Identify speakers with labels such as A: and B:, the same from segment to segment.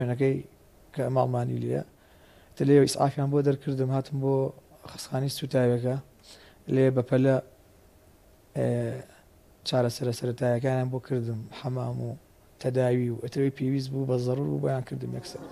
A: شوێنەکەی کە ماڵمانی لێە لێ ئیسعافیان بۆ دەرکردم هاتم بۆ خستخانەی سوتاویەکە لێ بەپەلە چارەسەرە سەرەتاییەکانیان بۆ کردم حەمام و تەداوی و ئەتەوەی پێویست بوو بە زەڕور و بۆیان کردم یەکسەر.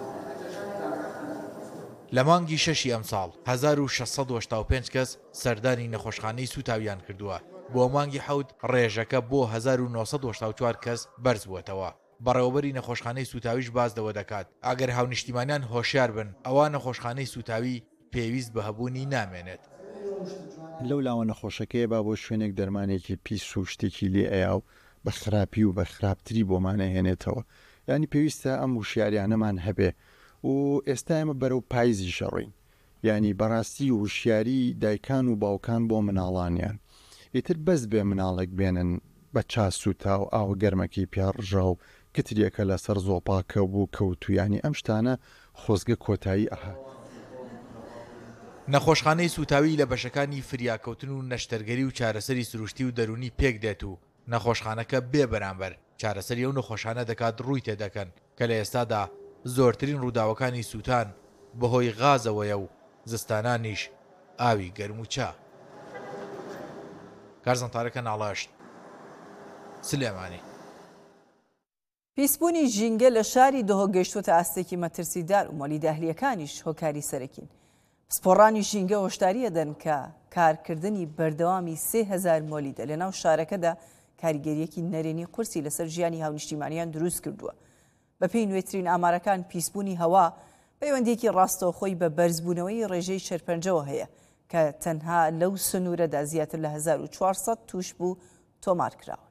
B: لە مانگی 6 ئەم ساڵ 1685 کەس سەردانی نەخۆشخانەی سوتاویان کردووە. بۆ مانگی 7 ڕێژەکە بۆ 1984 کەس بەرز بووەتەوە. بەڕێوەبەری نەخۆشخانەی سوتاویش بازدەوە دەکات ئەگەر هاونیشتیمانیان هۆشیار بن ئەوە نەخۆشخانەی سوتاوی پێویست بە هەبوونی نامێنێت.
C: لەو لاوە نەخۆشەکەی با بۆ شوێنێک دەرمانێکی پیس و شتێکی لێ ئەیا و بە خراپی و بە خراپتری بۆمانە هێنێتەوە. ینی پێویستە ئەم وشیاریانەمان هەبێ و ئێستا ئێمە بەرەو پاییزی شەڕین. ینی بەڕاستی وشیاری دایکان و باوکان بۆ مناڵانیان ئیتر بەس بێ مناڵێک بێنن بە چاسووتا و ئاوە گەرمەکەی پیاڕژا و کتریەکە لەسەر زۆپاکە بوو کەوتویانی ئەم شتانە خۆزگە کۆتایی ئەهات.
B: نەخۆشخانەی سوتاوی لە بەشەکانی فریاکەوتن و نەشتەرگەری و چارەسەری سروشتی و دەرونی پێک دێت و نەخۆشخانەکە بێ بەرامبەر چارەسەری ئەو نەخۆشانە دەکات ڕووی تێدەکەن کە لە ئێستادا زۆرترین ڕووداوەکانی سووتان بەهۆی غازەوەیە و زستانانیش ئاوی گەرم و چا. کارزانتارەکە ناڵاشت سلێمانی.
D: پیسبوونی ژینگە لە شاری دۆهۆگەیشتوتە ئاستێکی مەترسیدار و مۆلی داهلیەکانیش هۆکاری سەرەکین. پسپۆڕانی ژینگە هۆشداری دەدەن کە کارکردنی بەردەوامی 3000 مۆلیدە لە ناو شارەکەدا کاریگەریەکی نەرێنی قورسی لەسەر ژیانی هاونیشتیمانیان دروست کردووە. بەپێی نوێترین ئامارەکان پیسبوونی هەوا پەیوەندێکی ڕاستەوخۆی بە بەرزبوونەوەی ڕێژەی شەرپەنجەوە هەیە کە تەنها لەو سنوورەدا زیاتر لە 1400 توش بوو تۆمار کراوە.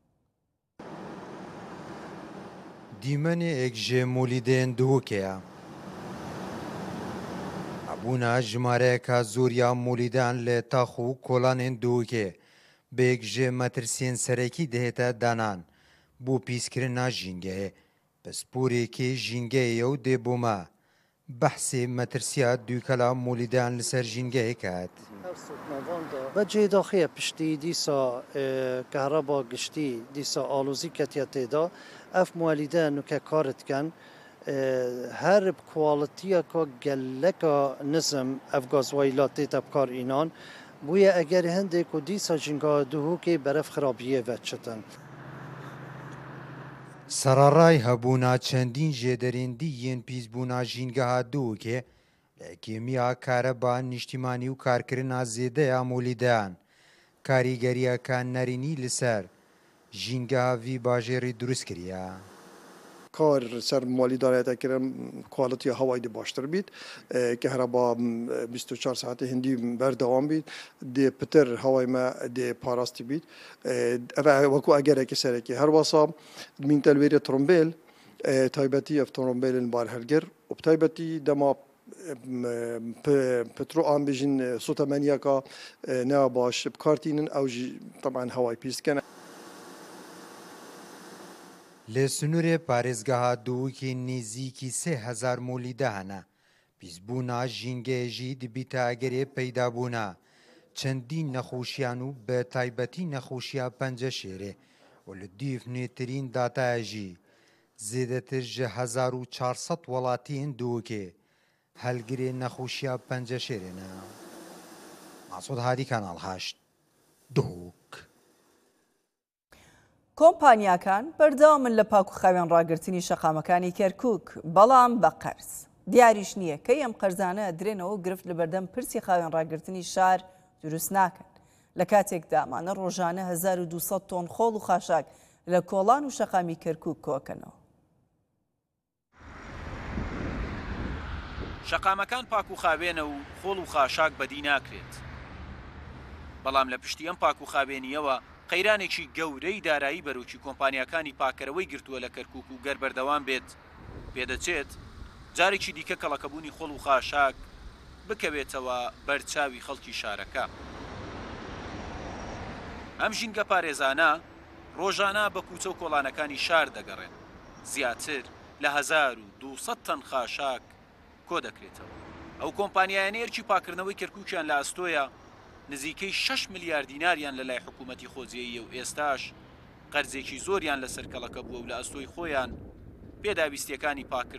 E: دیمەنێ ئێکژێ مۆلیدێن دووکەیە. ئەبوونا ژمارەیەکە زۆریا مۆلیدان لە تاخ و کۆڵانێن دووکێ بێکژێ مەترسیێن سەرەکی دەهێتە دانان بۆ پیسکردنا ژینگەیە پسپورێکی ژینگەیە و دێبوومە بەحسێ مەترسیا دووکەلا مۆلیدان لەسەر ژینگەیە کات.
F: بەجێ داخەیە پشتی دیسا کەهرەبا گشتی دیسا ئالۆزی کەتیە تێدا ئەف مۆلیدە نوکە کارتکەن هەر کوواڵەتیەکە گەلەکە نزم ئەف گازوایلا تێتە بکار ئینان بوویە ئەگەر هەندێک و دیسا ژینگا دووکێ بەرەف خراپیە ڤەتچتن.
E: سەرەڕای هەبوونا چەندین ژێدەرێندی یەن پیسبوونا ژینگەها دووکێ لە کێمیا کارەبا نیشتیمانی و کارکردنا زێدەیە مۆلیدەیان کاریگەریەکە نەرینی لەسەر ژینگەهاوی باژێری دروست کردە.
G: کار سر مالی دارایت کرد کوالیتی هوایی دی باشتر بید که هر با 24 ساعت هندی بردوام بید دی پتر هوای ما دی پاراستی بید و کو اگر که سر که هر واسه من تلویر ترومبیل تایبتی اف ترومبیل بار هلگر و تایبتی دما پترو آن بیشین صوت منیا کا نه باش بکارتینن او طبعا هوای پیست کنه.
E: لە سنوورێ پارێزگەها دووکی نێزییکی 3000 مۆلیدە هەنە پیسبوونا ژینگەیەژی دبیتە ئەگەرێ پەیدابوونا چەندین نەخۆشیان و بە تایبەتی نەخۆشیە پەنجە شێرێ و لە دیف نوێترین داتایەژی زێدەتر ژە 1400 وڵاتیان دووکێ هەلگرێ نەخۆشیە پەنجە شێرێنە. ماسۆد هادی کاناڵ 8 دووک.
D: کۆمپانیاکان بەردەوامن لە پاک و خاوێن ڕاگررتنی شەقامەکانی کەرکووک بەڵام بە قەرز دیاریش نییە کە ئەم قەرزانە درێنەوە گرفت لە بەردەم پرسی خاوێن ڕاگررتنی شار دروست ناکەن. لە کاتێکدا ئەمانە ڕۆژانە 1200 تۆن خۆڵ و خاشاک لە کۆڵان و شەقامی کەرکووک کۆکەنەوە.
H: شەقامەکان پاک و خاوێنە و خۆڵ و خاشاک بەدی ناکرێت. بەڵام لە پشتی ئەم پاک و خاوێنیەوە قەیرانێکی گەورەی دارایی بەرەوکی کۆمپانیەکانی پاکەرەوەی گرتووە لە کەرکووک و گەر بەردەوام بێت پێدەچێت جارێکی دیکە کەڵەکەبوونی خۆڵ و خاشاک بکەوێتەوە بەرچاوی خەڵکی شارەکە. ئەم ژینگە پارێزانە ڕۆژانە بە کوچە و کۆڵانەکانی شار دەگەڕێن زیاتر لە 1200 تەن خاشاک کۆ دەکرێتەوە. ئەو کۆمپانیایانە ئەرکی پاکردنەوەی کەرکووکیان لە ئەستۆیە نزیکەی 6 ملیار دیناریان لە لای حکوومەتی خۆزیەیە و ئێستاش قەرزێکی زۆریان لەسەر کەڵەکە بووە و لە ئەستۆی خۆیان پێداویستیەکانی پاکردن